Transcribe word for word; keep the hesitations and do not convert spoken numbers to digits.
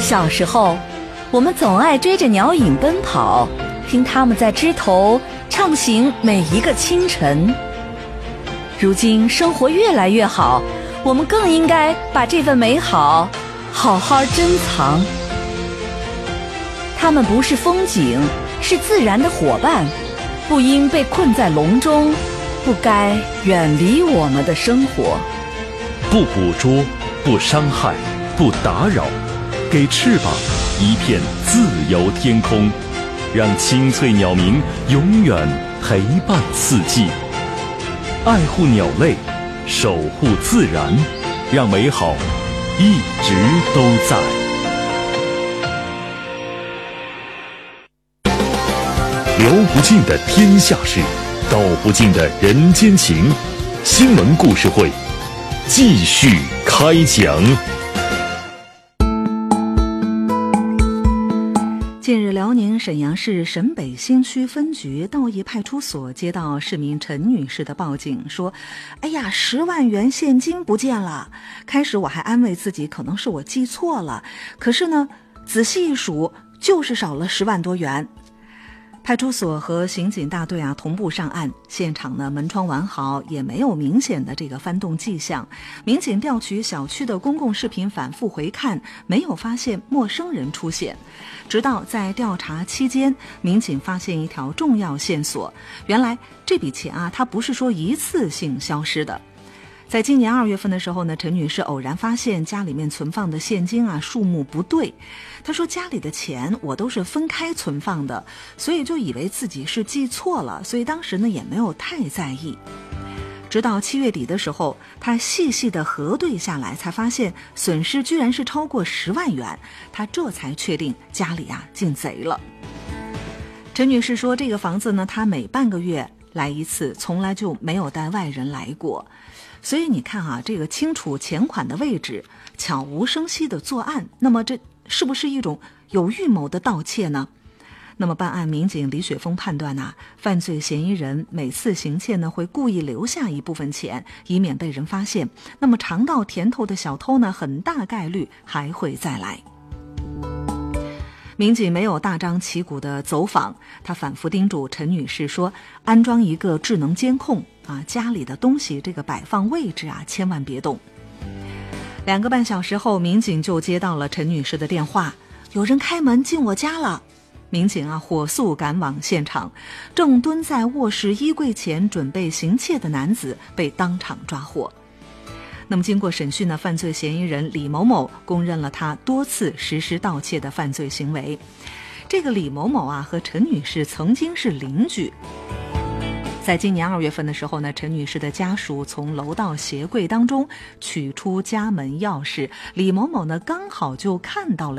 小时候，我们总爱追着鸟影奔跑，听它们在枝头畅行每一个清晨。如今生活越来越好，我们更应该把这份美好好好珍藏。它们不是风景，是自然的伙伴，不应被困在笼中，不该远离我们的生活。 不捕捉，不伤害，不打扰，给翅膀一片自由天空，让清脆鸟鸣永远陪伴四季。爱护鸟类，守护自然，让美好一直都在。聊不尽的天下事，道不尽的人间情。新闻故事会继续开讲。 近日，辽宁沈阳市沈北新区分局道义派出所接到市民陈女士的报警，说：“哎呀，十万元现金不见了。”开始我还安慰自己，可能是我记错了，可是呢，仔细一数，就是少了十万多元。派出所和刑警大队啊同步上案，现场呢门窗完好，也没有明显的这个翻动迹象。民警调取小区的公共视频反复回看，没有发现陌生人出现。直到在调查期间，民警发现一条重要线索，原来这笔钱啊，它不是说一次性消失的。在今年二月份的时候呢，陈女士偶然发现家里面存放的现金啊数目不对。她说家里的钱我都是分开存放的，所以就以为自己是记错了，所以当时呢也没有太在意。直到七月底的时候，她细细的核对下来，才发现损失居然是超过十万元，她这才确定家里啊进贼了。陈女士说，这个房子呢，她每半个月来一次，从来就没有带外人来过。所以你看啊，这个清楚钱款的位置，悄无声息的作案，那么这是不是一种有预谋的盗窃呢？那么办案民警李雪峰判断啊，犯罪嫌疑人每次行窃呢会故意留下一部分钱，以免被人发现。那么尝到甜头的小偷呢，很大概率还会再来。民警没有大张旗鼓的走访，他反复叮嘱陈女士说，安装一个智能监控啊，家里的东西这个摆放位置啊，千万别动。两个半小时后，民警就接到了陈女士的电话，有人开门进我家了。民警啊，火速赶往现场，正蹲在卧室衣柜前准备行窃的男子被当场抓获。那么经过审讯呢，犯罪嫌疑人李某某供认了他多次实施盗窃的犯罪行为。这个李某某啊，和陈女士曾经是邻居。在今年二月份的时候呢，陈女士的家属从楼道鞋柜当中取出家门钥匙，李某某呢刚好就看到了